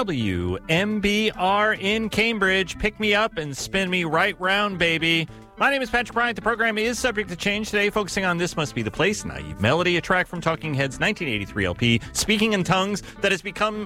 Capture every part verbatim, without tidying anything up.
W M B R in Cambridge. Pick me up and spin me right round, baby. My name is Patrick Bryant. The program is subject to change today, focusing on This Must Be the Place, Naive Melody, a track from Talking Heads' nineteen eighty-three L P, Speaking in Tongues, that has become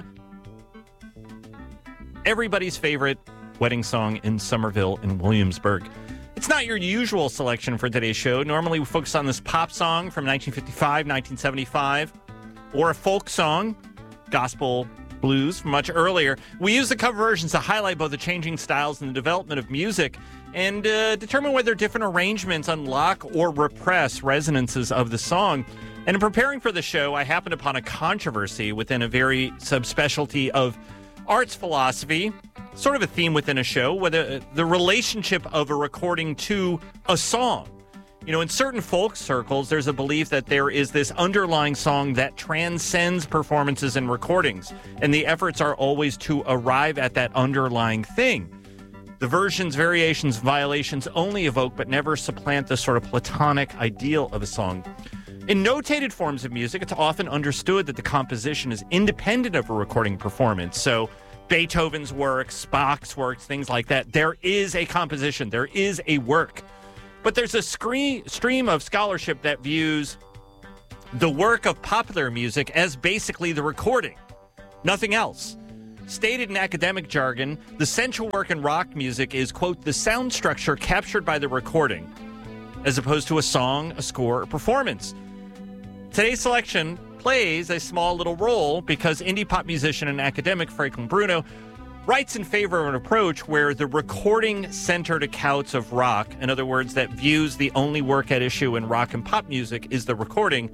everybody's favorite wedding song in Somerville and Williamsburg. It's not your usual selection for today's show. Normally we focus on this pop song from nineteen fifty-five, nineteen seventy-five, or a folk song, gospel blues from much earlier. We use the cover versions to highlight both the changing styles and the development of music and uh, determine whether different arrangements unlock or repress resonances of the song. And in preparing for the show, I happened upon a controversy within a very subspecialty of arts philosophy, sort of a theme within a show, whether the relationship of a recording to a song. You know, in certain folk circles, there's a belief that there is this underlying song that transcends performances and recordings, and the efforts are always to arrive at that underlying thing. The versions, variations, violations only evoke but never supplant the sort of platonic ideal of a song. In notated forms of music, it's often understood that the composition is independent of a recording performance. So Beethoven's works, Bach's works, things like that. There is a composition. There is a work. But there's a screen, stream of scholarship that views the work of popular music as basically the recording, nothing else. Stated in academic jargon, the central work in rock music is, quote, the sound structure captured by the recording, as opposed to a song, a score, or performance. Today's selection plays a small little role because indie pop musician and academic Franklin Bruno writes in favor of an approach where the recording-centered accounts of rock, in other words, that views the only work at issue in rock and pop music is the recording.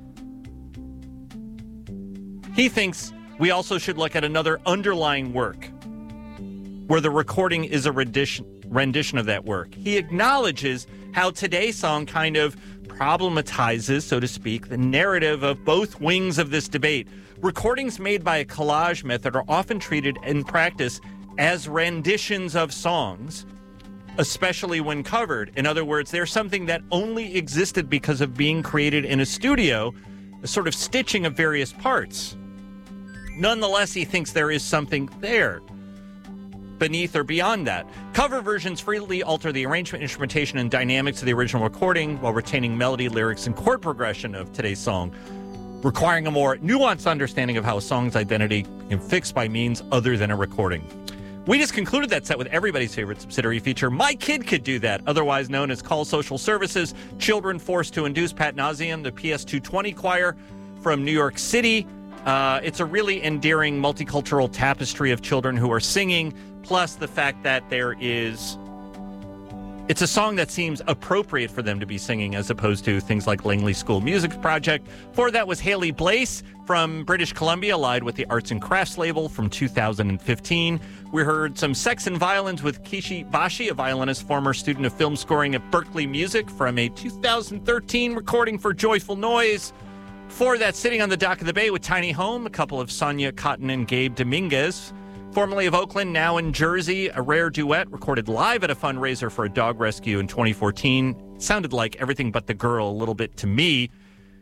He thinks we also should look at another underlying work where the recording is a rendition, rendition of that work. He acknowledges how today's song kind of problematizes, so to speak, the narrative of both wings of this debate. Recordings made by a collage method are often treated in practice as renditions of songs, especially when covered. In other words, they're something that only existed because of being created in a studio, a sort of stitching of various parts. Nonetheless, he thinks there is something there, beneath or beyond that. Cover versions freely alter the arrangement, instrumentation, and dynamics of the original recording while retaining melody, lyrics, and chord progression of today's song, requiring a more nuanced understanding of how a song's identity can fix by means other than a recording. We just concluded that set with everybody's favorite subsidiary feature, My Kid Could Do That, otherwise known as Call Social Services, Children Forced to Induce, Pat Nauseam, the P S two twenty Choir from New York City. Uh, it's a really endearing multicultural tapestry of children who are singing, plus the fact that there is... It's a song that seems appropriate for them to be singing as opposed to things like Langley School Music Project. For that was Haley Blaise from British Columbia, allied with the Arts and Crafts label from two thousand fifteen. We heard some Sex and Violins with Kishi Bashi, a violinist, former student of film scoring at Berklee Music, from a two thousand thirteen recording for Joyful Noise. For that, Sitting on the Dock of the Bay with Tiny Home, a couple of Sonia Cotton and Gabe Dominguez. Formerly of Oakland, now in Jersey, a rare duet recorded live at a fundraiser for a dog rescue in twenty fourteen. Sounded like Everything But the Girl a little bit to me.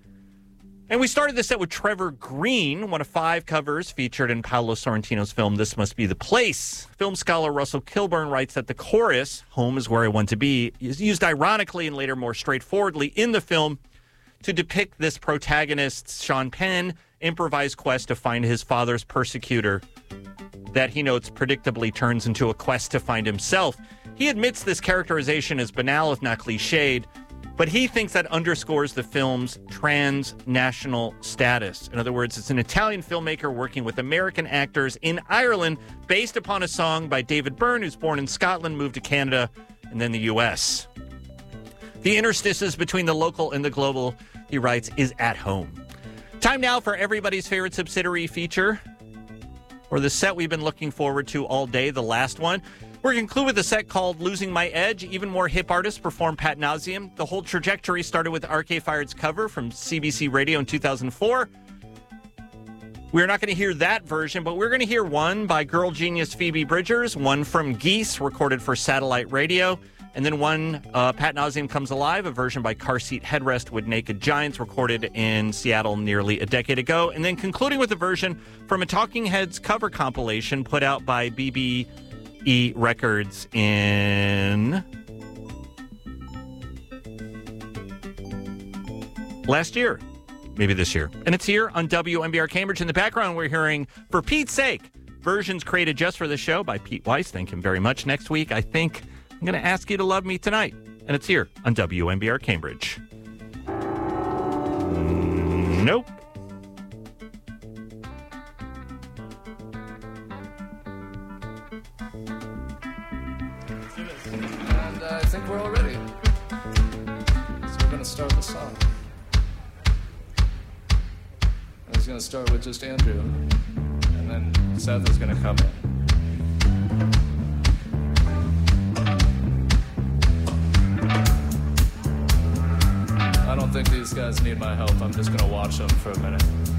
And we started the set with Trevor Green, one of five covers featured in Paolo Sorrentino's film This Must Be the Place. Film scholar Russell Kilburn writes that the chorus, Home is Where I Want to Be, is used ironically and later more straightforwardly in the film to depict this protagonist's, Sean Penn, improvised quest to find his father's persecutor that he notes predictably turns into a quest to find himself. He admits this characterization is banal, if not cliched, but he thinks that underscores the film's transnational status. In other words, it's an Italian filmmaker working with American actors in Ireland based upon a song by David Byrne, who's born in Scotland, moved to Canada, and then the U S. The interstices between the local and the global, he writes, is at home. Time now for everybody's favorite subsidiary feature, or the set we've been looking forward to all day, the last one. We're going to conclude with a set called Losing My Edge. Even more hip artists perform Pat Nauseam. The whole trajectory started with Arcade Fire's cover from C B C Radio in two thousand four. We're not going to hear that version, but we're going to hear one by girl genius Phoebe Bridgers, one from Geese, recorded for satellite radio, and then one, uh, Pat Nauseam Comes Alive, a version by Car Seat Headrest with Naked Giants, recorded in Seattle nearly a decade ago, and then concluding with a version from a Talking Heads cover compilation put out by B B E Records in last year. Maybe this year. And it's here on W M B R Cambridge. In the background, we're hearing For Pete's Sake, versions created just for the show by Pete Weiss. Thank him very much. Next week, I think I'm going to ask you to love me tonight. And it's here on W M B R Cambridge. Mm, nope. And uh, I think we're all ready. So we're going to start the song. I was going to start with just Andrew, and then Seth is going to come in. I don't think these guys need my help. I'm just going to watch them for a minute.